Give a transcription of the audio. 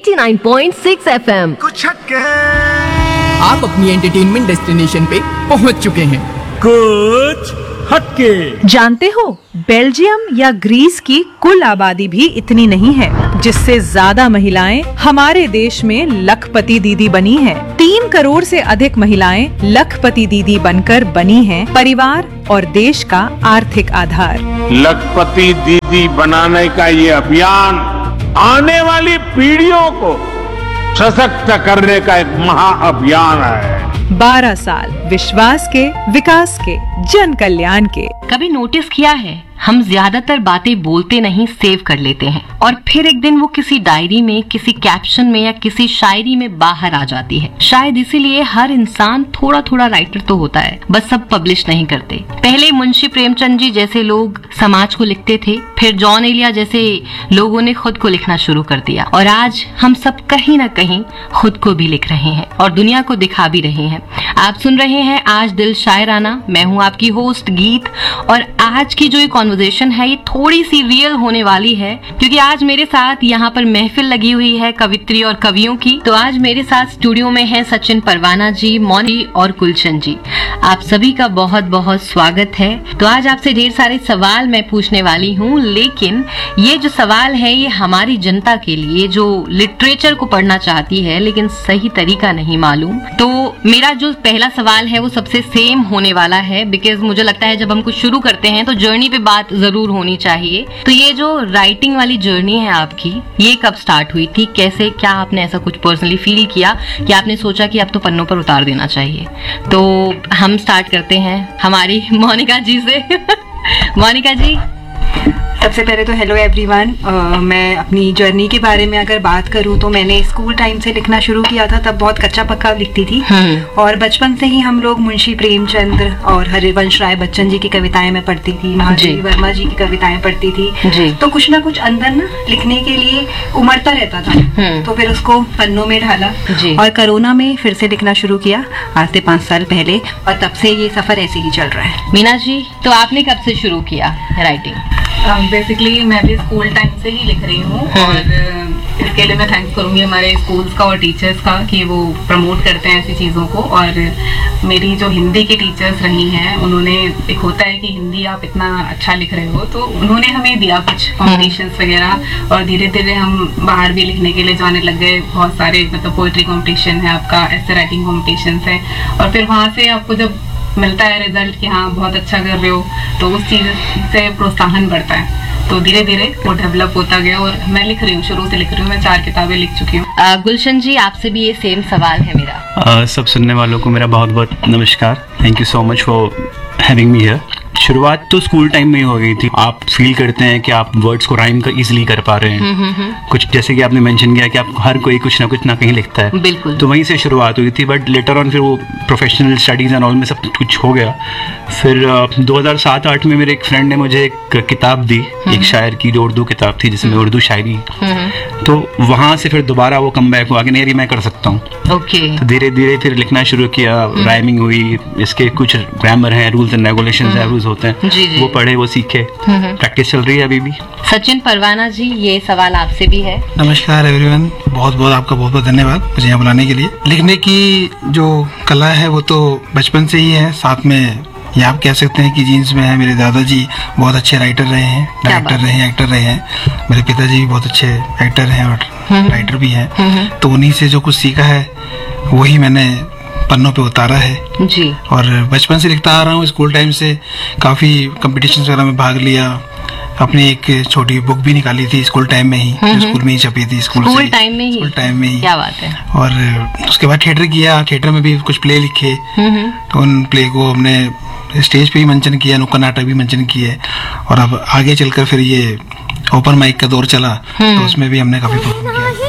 89.6 FM। कुछ हटके आप अपनी एंटरटेनमेंट डेस्टिनेशन पे पहुंच चुके हैं। कुछ हटके। जानते हो, बेल्जियम या ग्रीस की कुल आबादी भी इतनी नहीं है, जिससे ज्यादा महिलाएं हमारे देश में लखपति दीदी बनी हैं। 3 करोड़ से अधिक महिलाएं लखपति दीदी बनकर बनी हैं परिवार और देश का आर्थिक आधार। लखपति दीदी बनाने का ये अभियान आने वाली पीढ़ियों को सशक्त करने का एक महाअभियान है। 12 साल विश्वास के, विकास के, जन कल्याण के। कभी नोटिस किया है, हम ज्यादातर बातें बोलते नहीं, सेव कर लेते हैं और फिर एक दिन वो किसी डायरी में, किसी कैप्शन में या किसी शायरी में बाहर आ जाती है। शायद इसीलिए हर इंसान थोड़ा थोड़ा राइटर तो होता है, बस सब पब्लिश नहीं करते। पहले मुंशी प्रेमचंद जी जैसे लोग समाज को लिखते थे, फिर जॉन एलिया जैसे लोगों ने खुद को लिखना शुरू कर दिया और आज हम सब कहीं ना कहीं खुद को भी लिख रहे हैं और दुनिया को दिखा भी रहे हैं। आप सुन रहे हैं आज दिल शायराना, मैं हूँ आपकी होस्ट गीत और आज की जो ये कॉन्वर्सेशन है ये थोड़ी सी रियल होने वाली है क्योंकि आज मेरे साथ यहाँ पर महफिल लगी हुई है कवित्री और कवियों की। तो आज मेरे साथ स्टूडियो में है सचिन परवाना जी, मौनी और गुलशन जी। आप सभी का बहुत बहुत स्वागत है। तो आज आपसे ढेर सारे सवाल मैं पूछने वाली हूँ, लेकिन ये जो सवाल है ये हमारी जनता के लिए जो लिटरेचर को पढ़ना चाहती है लेकिन सही तरीका नहीं मालूम। तो मेरा जो पहला सवाल है वो सबसे सेम होने वाला है बिकॉज मुझे लगता है जब हम कुछ शुरू करते हैं तो जर्नी पे बात जरूर होनी चाहिए। तो ये जो राइटिंग वाली जर्नी है आपकी, ये कब स्टार्ट हुई थी, कैसे, क्या आपने ऐसा कुछ पर्सनली फील किया कि आपने सोचा कि अब तो पन्नों पर उतार देना चाहिए? तो हम स्टार्ट करते हैं हमारी मोनिका जी से। मोनिका जी, सबसे पहले तो हेलो एवरीवन। मैं अपनी जर्नी के बारे में अगर बात करूं तो मैंने स्कूल टाइम से लिखना शुरू किया था, तब बहुत कच्चा पक्का लिखती थी और बचपन से ही हम लोग मुंशी प्रेमचंद और हरिवंश राय बच्चन जी की कविताएं मैं पढ़ती थी, महादेवी वर्मा जी की कविताएं पढ़ती थी। तो कुछ ना कुछ अंदर ना लिखने के लिए उमड़ता रहता था, तो फिर उसको पन्नों में ढाला और कोरोना में फिर से लिखना शुरू किया आज से 5 साल पहले और तब से ये सफर ऐसे ही चल रहा है। मीना जी, तो आपने कब से शुरू किया राइटिंग? बेसिकली मैं भी स्कूल टाइम से ही लिख रही हूँ और इसके लिए मैं थैंक्स करूँगी हमारे स्कूल्स का और टीचर्स का कि वो प्रमोट करते हैं ऐसी चीज़ों को। और मेरी जो हिंदी की टीचर्स रही हैं, उन्होंने, एक होता है कि हिंदी आप इतना अच्छा लिख रहे हो, तो उन्होंने हमें दिया कुछ कॉम्पिटिशन्स वगैरह और धीरे धीरे हम बाहर भी लिखने के लिए जाने लग गए। बहुत सारे मतलब पोइट्री कॉम्पिटिशन है, आपका ऐसे राइटिंग कॉम्पिटिशन्स है और फिर वहाँ से आपको जब मिलता है रिजल्ट कि हाँ बहुत अच्छा कर रहे हो, तो उस चीज़ से प्रोत्साहन बढ़ता है। तो धीरे धीरे वो डेवलप होता गया और मैं लिख रही हूँ, शुरू से लिख रही हूँ। मैं 4 किताबें लिख चुकी हूँ। गुलशन जी, आपसे भी ये सेम सवाल है मेरा। सब सुनने वालों को मेरा बहुत बहुत नमस्कार। Thank you so much for having me here. शुरुआत तो स्कूल टाइम में ही हो गई थी। आप फील करते हैं कि आप वर्ड्स को राइम कर इजीली कर पा रहे हैं। कुछ जैसे कि आपने मेंशन किया कि आप हर कोई कुछ ना कहीं लिखता है, बिल्कुल। तो वहीं से शुरुआत हुई थी। बट लेटर ऑन फिर वो प्रोफेशनल स्टडीज एंड ऑल में सब कुछ हो गया। फिर 2007-8 में मेरे एक फ्रेंड ने मुझे एक किताब दी, एक शायर की जो उर्दू किताब थी जिसमें उर्दू शायरी, तो वहाँ से फिर दोबारा वो कम बैक हुआ कि नहीं मैं कर सकता हूँ। तो धीरे धीरे फिर लिखना शुरू किया, राइमिंग हुई, इसके कुछ ग्रामर हैं, रूल्स एंड रेगुलेशंस हैं, रूल्स होते हैं, वो पढ़े, वो सीखे, प्रैक्टिस चल रही है अभी भी। सचिन परवाना जी, ये सवाल आपसे भी है। नमस्कार एवरीवन, बहुत बहुत आपका बहुत बहुत धन्यवाद मुझे यहाँ बुलाने के लिए। लिखने की जो कला है वो तो बचपन से ही है, साथ में ये आप कह सकते हैं कि जीन्स में है। मेरे दादाजी बहुत अच्छे राइटर रहे हैं, डायरेक्टर रहे हैं, एक्टर रहे हैं। मेरे पिताजी भी बहुत अच्छे एक्टर हैं और राइटर भी हैं। तो उन्हीं से जो कुछ सीखा है वही मैंने पन्नों पे उतारा है जी। और बचपन से लिखता आ रहा हूँ। स्कूल टाइम से काफ़ी कंपटीशन वगैरह में भाग लिया। अपनी एक छोटी बुक भी निकाली थी स्कूल टाइम में ही, स्कूल में ही छपी थी। स्कूल टाइम में ही। क्या बात है। और उसके बाद थिएटर किया, थिएटर में भी कुछ प्ले लिखे, तो उन प्ले को हमने स्टेज पे भी मंचन किया, नुक्कड़ नाटक भी मंचन किए। और अब आगे चलकर फिर ये ओपन माइक का दौर चला, तो उसमें भी हमने काफी परफॉर्म किया।